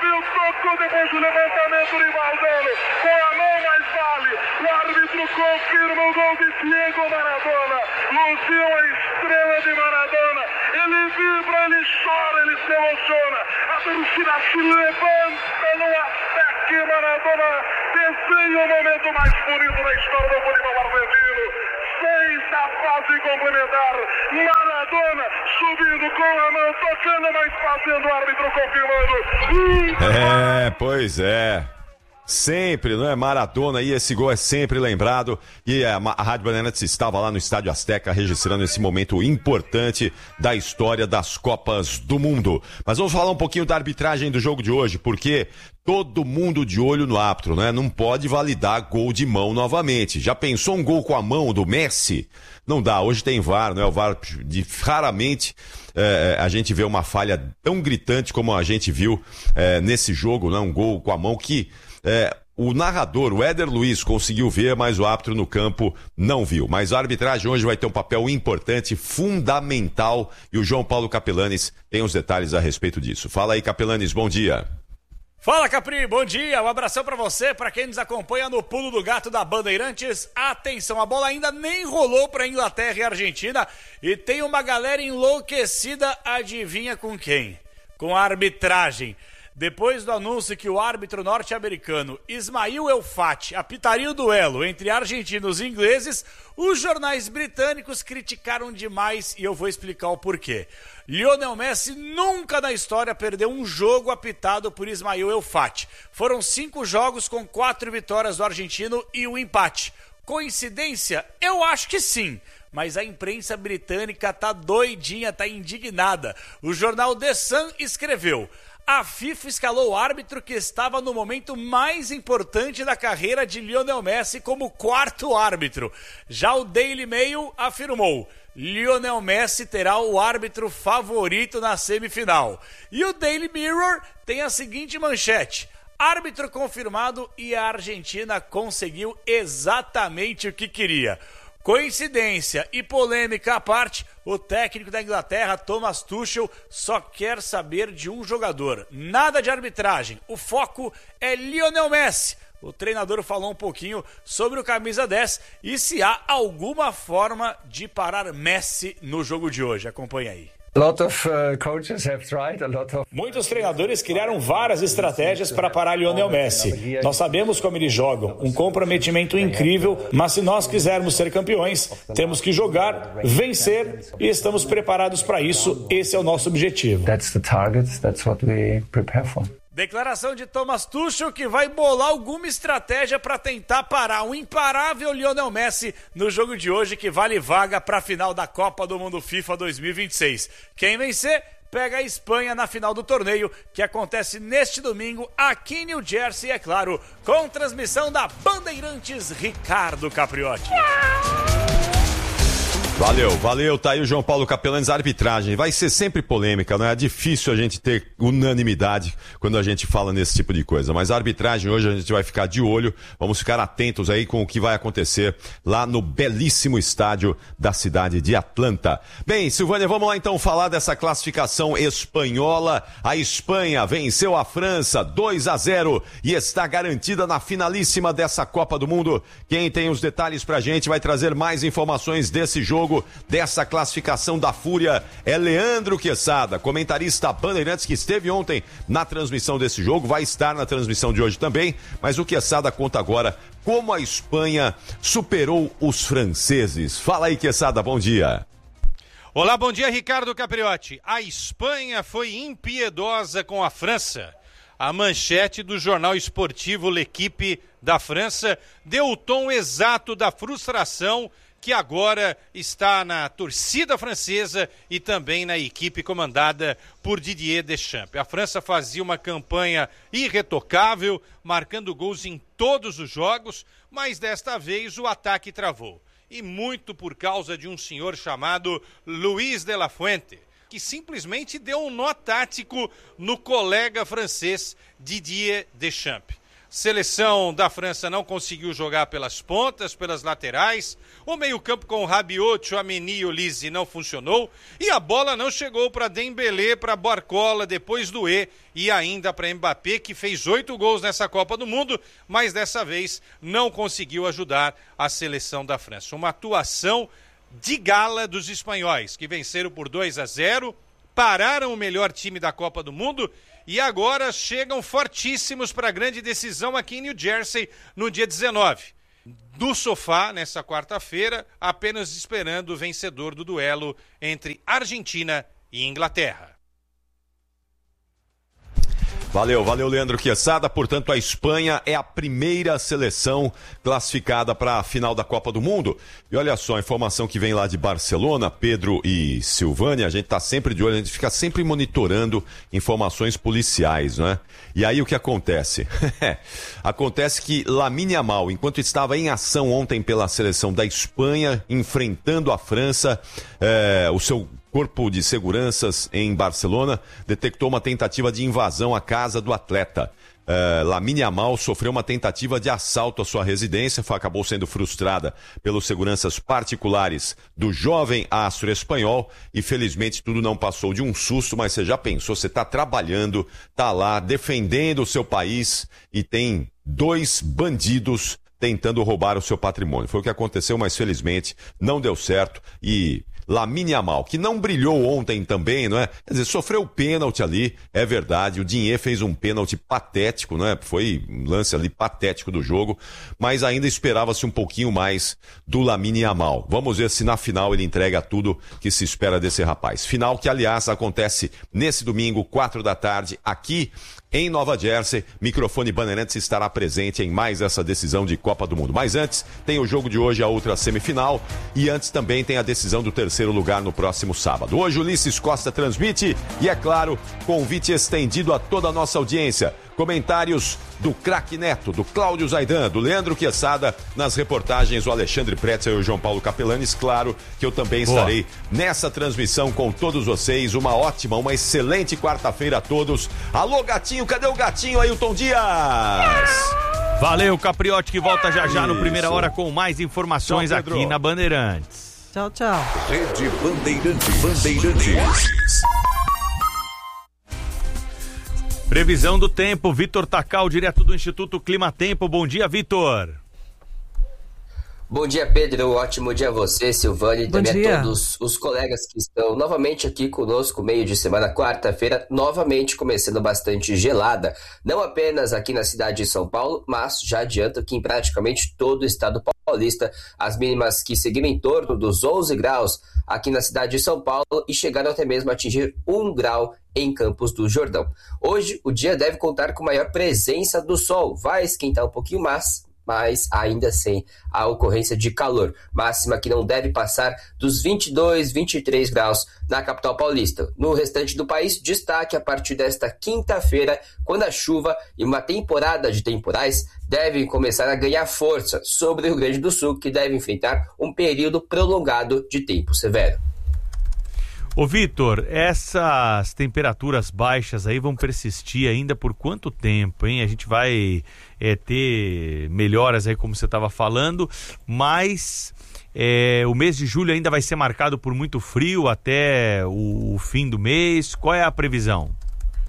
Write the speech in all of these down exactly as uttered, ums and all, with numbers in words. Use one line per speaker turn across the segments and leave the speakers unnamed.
viu, tocou depois do levantamento do Ivaldano. Com a mão mais vale. O árbitro confirma o gol de Diego Maradona. Luciu a estrela de Maradona. Ele vibra, ele chora, ele se emociona. A torcida se levanta no ataque. Maradona desenha o momento mais bonito da história do futebol argentino. Sexta fase complementar. Maradona subindo com a mão, tocando, mas fazendo o árbitro confirmando.
É, pois é. Sempre, não é? Maradona aí, esse gol é sempre lembrado. E a, a Rádio Bandeirantes estava lá no Estádio Azteca registrando esse momento importante da história das Copas do Mundo. Mas vamos falar um pouquinho da arbitragem do jogo de hoje, porque todo mundo de olho no árbitro, né? Não pode validar gol de mão novamente. Já pensou um gol com a mão do Messi? Não dá, hoje tem V A R, não é? O V A R, de, raramente é, a gente vê uma falha tão gritante como a gente viu é, nesse jogo, né? Um gol com a mão que é, o narrador, o Éder Luiz, conseguiu ver, mas o árbitro no campo não viu. Mas a arbitragem hoje vai ter um papel importante, fundamental, e o João Paulo Capelanes tem os detalhes a respeito disso. Fala aí, Capelanes, bom dia.
Fala, Capri, bom dia, um abração pra você, pra quem nos acompanha no Pulo do Gato da Bandeirantes. Atenção, a bola ainda nem rolou pra Inglaterra e Argentina e tem uma galera enlouquecida, adivinha com quem? Com a arbitragem. Depois do anúncio que o árbitro norte-americano Ismail El-Fati apitaria o duelo entre argentinos e ingleses, os jornais britânicos criticaram demais e eu vou explicar o porquê. Lionel Messi nunca na história perdeu um jogo apitado por Ismail El-Fati. Foram cinco jogos com quatro vitórias do argentino e um empate. Coincidência? Eu acho que sim. Mas a imprensa britânica tá doidinha, tá indignada. O jornal The Sun escreveu: a FIFA escalou o árbitro que estava no momento mais importante da carreira de Lionel Messi como quarto árbitro. Já o Daily Mail afirmou: Lionel Messi terá o árbitro favorito na semifinal. E o Daily Mirror tem a seguinte manchete: árbitro confirmado e a Argentina conseguiu exatamente o que queria. Coincidência e polêmica à parte, o técnico da Inglaterra, Thomas Tuchel, só quer saber de um jogador. Nada de arbitragem. O foco é Lionel Messi. O treinador falou um pouquinho sobre o camisa dez e se há alguma forma de parar Messi no jogo de hoje. Acompanha aí.
Muitos treinadores criaram várias estratégias para parar Lionel Messi. Nós sabemos como eles jogam, um comprometimento incrível, mas se nós quisermos ser campeões, temos que jogar, vencer e estamos preparados para isso. Esse é o nosso objetivo.
That's the target, that's what we prepare for. Declaração de Thomas Tuchel, que vai bolar alguma estratégia para tentar parar o imparável Lionel Messi no jogo de hoje, que vale vaga para a final da Copa do Mundo FIFA dois mil e vinte e seis. Quem vencer, pega a Espanha na final do torneio, que acontece neste domingo aqui em New Jersey, é claro, com transmissão da Bandeirantes, Ricardo Capriotti.
Valeu, valeu, tá aí o João Paulo Capelanes. Arbitragem vai ser sempre polêmica, não é? É difícil a gente ter unanimidade quando a gente fala nesse tipo de coisa, mas a arbitragem hoje a gente vai ficar de olho, vamos ficar atentos aí com o que vai acontecer lá no belíssimo estádio da cidade de Atlanta. Bem, Silvânia, vamos lá então falar dessa classificação espanhola. A Espanha venceu a França dois a zero e está garantida na finalíssima dessa Copa do Mundo. Quem tem os detalhes pra gente vai trazer mais informações desse jogo, dessa classificação da Fúria, é Leandro Quesada, comentarista Bandeirantes, que esteve ontem na transmissão desse jogo, vai estar na transmissão de hoje também, mas o Quesada conta agora como a Espanha superou os franceses. Fala aí, Quesada, bom dia.
Olá, bom dia, Ricardo Capriotti. A Espanha foi impiedosa com a França. A manchete do jornal esportivo L'Equipe da França deu o tom exato da frustração que agora está na torcida francesa e também na equipe comandada por Didier Deschamps. A França fazia uma campanha irretocável, marcando gols em todos os jogos, mas desta vez o ataque travou. E muito por causa de um senhor chamado Luis de la Fuente, que simplesmente deu um nó tático no colega francês Didier Deschamps. Seleção da França não conseguiu jogar pelas pontas, pelas laterais. O meio-campo com o Rabiot, Tchouaméni e Olise não funcionou. E a bola não chegou para Dembélé, para Barcola, depois do E e ainda para Mbappé, que fez oito gols nessa Copa do Mundo, mas dessa vez não conseguiu ajudar a seleção da França. Uma atuação de gala dos espanhóis, que venceram por dois a zero, pararam o melhor time da Copa do Mundo e agora chegam fortíssimos para a grande decisão aqui em New Jersey no dia dezenove. Do sofá, nessa quarta-feira, apenas esperando o vencedor do duelo entre Argentina e Inglaterra.
Valeu, valeu, Leandro Chiesada. Portanto, a Espanha é a primeira seleção classificada para a final da Copa do Mundo. E olha só, a informação que vem lá de Barcelona, Pedro e Silvânia, a gente está sempre de olho, a gente fica sempre monitorando informações policiais, não é? E aí o que acontece? Acontece que Lamine Yamal, enquanto estava em ação ontem pela seleção da Espanha, enfrentando a França, é, o seu Corpo de Seguranças em Barcelona detectou uma tentativa de invasão à casa do atleta. Uh, Lamine Yamal sofreu uma tentativa de assalto à sua residência, acabou sendo frustrada pelos seguranças particulares do jovem astro espanhol e felizmente tudo não passou de um susto, mas você já pensou, você está trabalhando, está lá defendendo o seu país e tem dois bandidos tentando roubar o seu patrimônio. Foi o que aconteceu, mas felizmente não deu certo e Lamine Yamal, que não brilhou ontem também, não é? Quer dizer, sofreu pênalti ali, é verdade, o Digne fez um pênalti patético, não é? Foi um lance ali patético do jogo, mas ainda esperava-se um pouquinho mais do Lamine Yamal. Vamos ver se na final ele entrega tudo que se espera desse rapaz. Final que, aliás, acontece nesse domingo, quatro da tarde, aqui em Nova Jersey. Microfone Bandeirantes estará presente em mais essa decisão de Copa do Mundo. Mas antes, tem o jogo de hoje, a outra semifinal, e antes também tem a decisão do terceiro lugar no próximo sábado. Hoje, Ulisses Costa transmite e, é claro, convite estendido a toda a nossa audiência. Comentários do craque Neto, do Cláudio Zaidan, do Leandro Chiesada, nas reportagens do Alexandre Pretzel e o João Paulo Capelanes. Claro que eu também Boa. estarei nessa transmissão com todos vocês. Uma ótima, uma excelente quarta-feira a todos. Alô, gatinho, cadê o gatinho, Ailton Dias?
Valeu, Capriotti, que volta já já no Primeira Hora com mais informações tchau, aqui na Bandeirantes.
Tchau, tchau.
Rede Bandeirantes. Bandeirantes.
Previsão do tempo, Vitor Tacal, direto do Instituto Climatempo. Bom dia, Vitor.
Bom dia, Pedro. Ótimo dia a você, Silvane, e também
dia.
a todos os colegas que estão novamente aqui conosco, meio de semana, quarta-feira, novamente começando bastante gelada. Não apenas aqui na cidade de São Paulo, mas já adianto que em praticamente todo o estado paulista, as mínimas que seguiram em torno dos onze graus aqui na cidade de São Paulo e chegaram até mesmo a atingir um grau em Campos do Jordão. Hoje, o dia deve contar com maior presença do sol. Vai esquentar um pouquinho mais, mas ainda sem a ocorrência de calor. Máxima que não deve passar dos vinte e dois, vinte e três graus na capital paulista. No restante do país, destaque a partir desta quinta-feira, quando a chuva e uma temporada de temporais devem começar a ganhar força sobre o Rio Grande do Sul, que deve enfrentar um período prolongado de tempo severo.
Ô Vitor, essas temperaturas baixas aí vão persistir ainda por quanto tempo, hein? A gente vai é, ter melhoras aí, como você estava falando, mas é, o mês de julho ainda vai ser marcado por muito frio até o, o fim do mês. Qual é a previsão?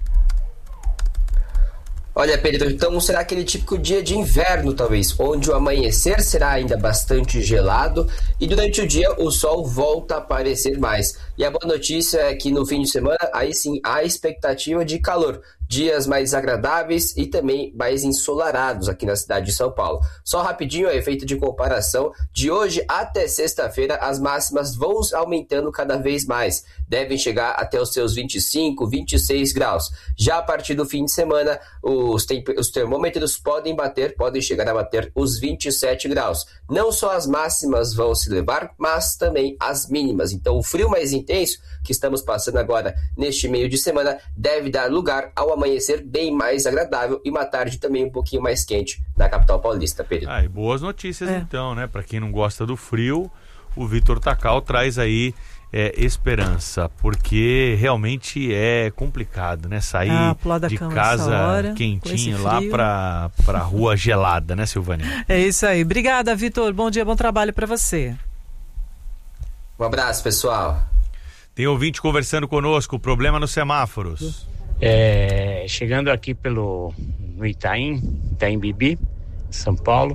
Olha, Pedro, então será aquele típico dia de inverno, talvez, onde o amanhecer será ainda bastante gelado e durante o dia o sol volta a aparecer mais. E a boa notícia é que no fim de semana, aí sim, há expectativa de calor. Dias mais agradáveis e também mais ensolarados aqui na cidade de São Paulo. Só rapidinho, a efeito de comparação, de hoje até sexta-feira as máximas vão aumentando cada vez mais. Devem chegar até os seus vinte e cinco, vinte e seis graus. Já a partir do fim de semana, os, temp- os termômetros podem bater, podem chegar a bater os vinte e sete graus. Não só as máximas vão se levar, mas também as mínimas. Então o frio mais intenso que estamos passando agora neste meio de semana deve dar lugar ao amanhecer bem mais agradável e uma tarde também um pouquinho mais quente na capital paulista, Pedro.
Ah, e boas notícias
é.
então, né? Para quem não gosta do frio, o Vitor Tacal traz aí é, esperança, porque realmente é complicado, né? Sair
ah, de
casa
hora,
quentinho lá para para rua gelada, né, Silvânia?
É isso aí. Obrigada, Vitor. Bom dia, bom trabalho para você.
Um abraço, pessoal.
Tem ouvinte conversando conosco, problema nos semáforos.
É, chegando aqui pelo no Itaim, Itaim Bibi, São Paulo,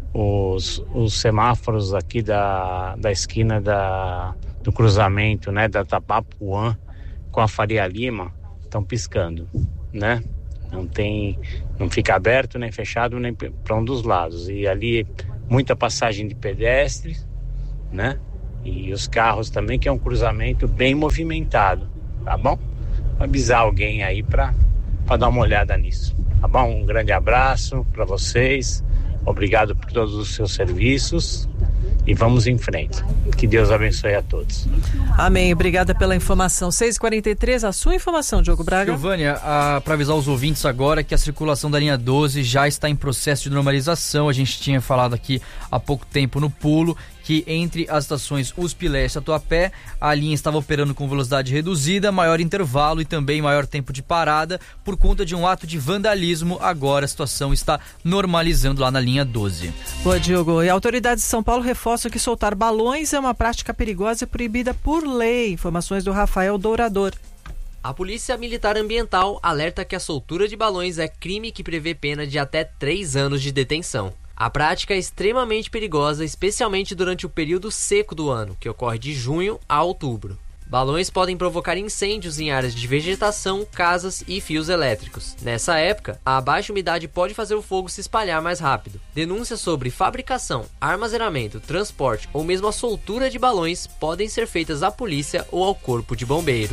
os, os semáforos aqui da, da esquina da, do cruzamento, né, da Tabapuã com a Faria Lima estão piscando, né? Não tem, não fica aberto nem fechado nem para um dos lados. E ali muita passagem de pedestres, né? E os carros também, que é um cruzamento bem movimentado, tá bom? Vou avisar alguém aí para para dar uma olhada nisso, tá bom? Um grande abraço para vocês, obrigado por todos os seus serviços e vamos em frente. Que Deus abençoe a todos.
Amém, obrigada pela informação. seis e quarenta e três, a sua informação, Diogo Braga.
Silvânia, para avisar os ouvintes agora que a circulação da linha doze já está em processo de normalização. A gente tinha falado aqui há pouco tempo no pulo que entre as estações U S P Leste e Tatuapé, a linha estava operando com velocidade reduzida, maior intervalo e também maior tempo de parada por conta de um ato de vandalismo. Agora a situação está normalizando lá na linha doze.
Boa, Diogo. E autoridades de São Paulo reforçam que soltar balões é uma prática perigosa e proibida por lei. Informações do Rafael Dourador.
A Polícia Militar Ambiental alerta que a soltura de balões é crime que prevê pena de até três anos de detenção. A prática é extremamente perigosa, especialmente durante o período seco do ano, que ocorre de junho a outubro. Balões podem provocar incêndios em áreas de vegetação, casas e fios elétricos. Nessa época, a baixa umidade pode fazer o fogo se espalhar mais rápido. Denúncias sobre fabricação, armazenamento, transporte ou mesmo a soltura de balões podem ser feitas à polícia ou ao Corpo de Bombeiros.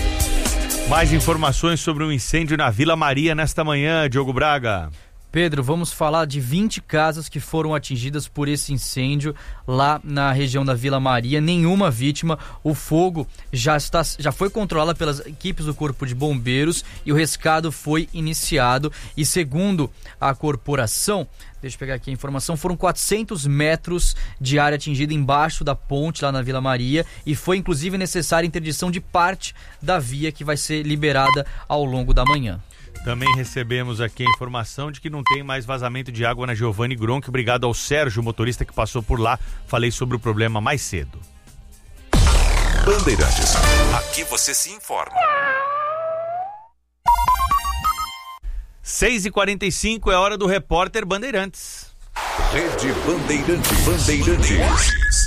Mais informações sobre um incêndio na Vila Maria nesta manhã, Diogo Braga.
Pedro, vamos falar de vinte casas que foram atingidas por esse incêndio lá na região da Vila Maria. Nenhuma vítima. O fogo já, está, já foi controlado pelas equipes do Corpo de Bombeiros e o rescate foi iniciado. E segundo a corporação, deixa eu pegar aqui a informação, foram quatrocentos metros de área atingida embaixo da ponte lá na Vila Maria e foi inclusive necessária a interdição de parte da via que vai ser liberada ao longo da manhã.
Também recebemos aqui a informação de que não tem mais vazamento de água na Giovanni Gronchi. Obrigado ao Sérgio, motorista que passou por lá. Falei sobre o problema mais cedo.
Bandeirantes. Aqui você se informa.
seis e quarenta e cinco é hora do repórter Bandeirantes.
Rede Bandeirantes. Bandeirantes.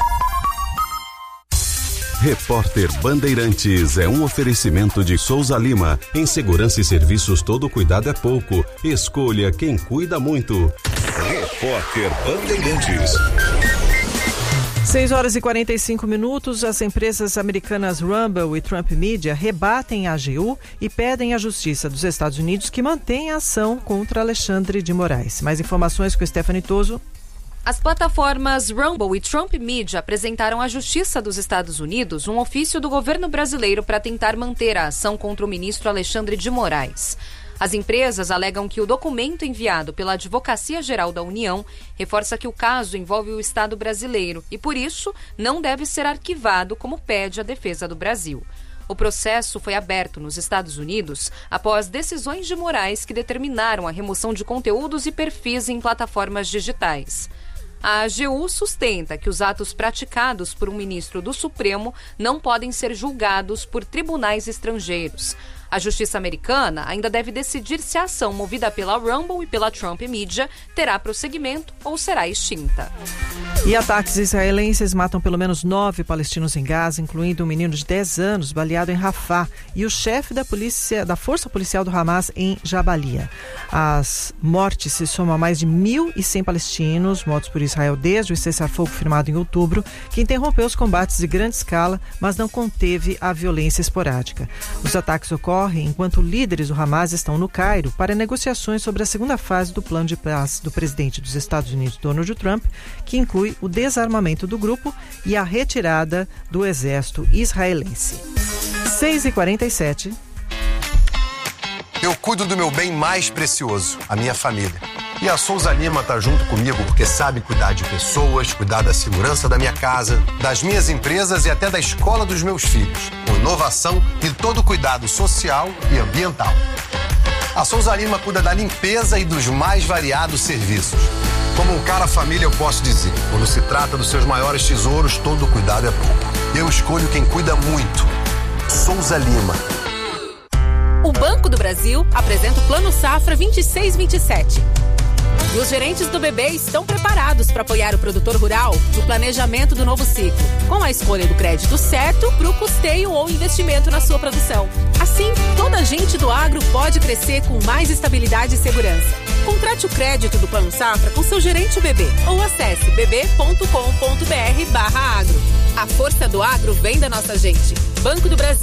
Repórter Bandeirantes é um oferecimento de Souza Lima. Em segurança e serviços, todo cuidado é pouco. Escolha quem cuida muito.
Repórter Bandeirantes.
seis horas e quarenta e cinco minutos, as empresas americanas Rumble e Trump Media rebatem a A G U e pedem à Justiça dos Estados Unidos que mantenha a ação contra Alexandre de Moraes. Mais informações com Stephanie Toso.
As plataformas Rumble e Trump Media apresentaram à Justiça dos Estados Unidos um ofício do governo brasileiro para tentar manter a ação contra o ministro Alexandre de Moraes. As empresas alegam que o documento enviado pela Advocacia Geral da União reforça que o caso envolve o Estado brasileiro e, por isso, não deve ser arquivado, como pede a defesa do Brasil. O processo foi aberto nos Estados Unidos após decisões de Moraes que determinaram a remoção de conteúdos e perfis em plataformas digitais. A A G U sustenta que os atos praticados por um ministro do Supremo não podem ser julgados por tribunais estrangeiros. A Justiça americana ainda deve decidir se a ação movida pela Rumble e pela Trump Media terá prosseguimento ou será extinta.
E ataques israelenses matam pelo menos nove palestinos em Gaza, incluindo um menino de dez anos baleado em Rafah e o chefe da polícia, da força policial do Hamas em Jabalia. As mortes se somam a mais de mil e cem palestinos mortos por Israel desde o cessar-fogo firmado em outubro, que interrompeu os combates de grande escala, mas não conteve a violência esporádica. Os ataques ocorrem enquanto líderes do Hamas estão no Cairo para negociações sobre a segunda fase do plano de paz do presidente dos Estados Unidos, Donald Trump, que inclui o desarmamento do grupo e a retirada do exército israelense. seis e quarenta e sete.
Eu cuido do meu bem mais precioso, a minha família. E a Souza Lima tá junto comigo porque sabe cuidar de pessoas, cuidar da segurança da minha casa, das minhas empresas e até da escola dos meus filhos, com inovação e todo o cuidado social e ambiental. A Souza Lima cuida da limpeza e dos mais variados serviços. Como um cara família, eu posso dizer, quando se trata dos seus maiores tesouros, todo cuidado é pouco. Eu escolho quem cuida muito. Souza Lima.
O Banco do Brasil apresenta o Plano Safra vinte e seis vinte e sete. E os gerentes do B B estão preparados para apoiar o produtor rural no planejamento do novo ciclo, com a escolha do crédito certo para o custeio ou investimento na sua produção. Assim, toda a gente do agro pode crescer com mais estabilidade e segurança. Contrate o crédito do Plano Safra com seu gerente B B ou acesse b b ponto com ponto b r barra agro. A força do agro vem da nossa gente. Banco do Brasil.